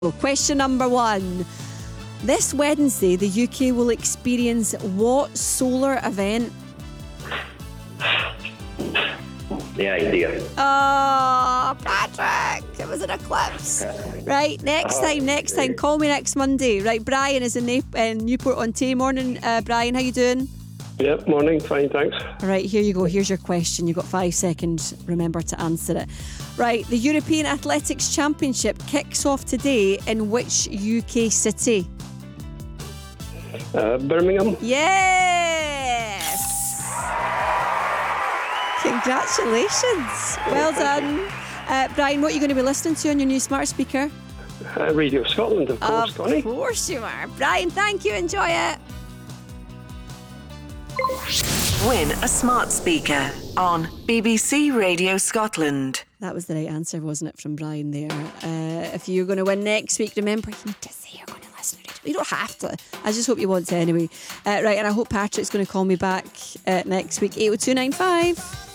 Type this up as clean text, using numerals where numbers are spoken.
Question number 1. This Wednesday, the UK will experience what solar event? The idea. Oh, Patrick, it was an eclipse. Right, next time, call me next Monday. Right, Brian is in Newport-on-Tay. Morning, Brian, how you doing? Yep, morning, fine, thanks. All right, here you go. Here's your question. You've got 5 seconds. Remember to answer it. Right, the European Athletics Championship kicks off today in which UK city? Birmingham. Yes! Congratulations. Well done. Brian, what are you going to be listening to on your new smart speaker? Radio Scotland, of course, Connie. Of course you are. Brian, thank you. Enjoy it. Win a smart speaker on BBC Radio Scotland. That was the right answer, wasn't it, from Brian there? If you're going to win next week, remember, you need to say you're going to listen to it. You don't have to. I just hope you want to anyway. Right, and I hope Patrick's going to call me back next week, 80295.